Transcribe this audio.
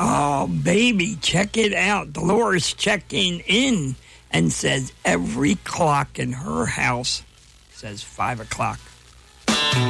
Oh, baby, check it out. Dolores checking in and says every clock in her house says 5 o'clock.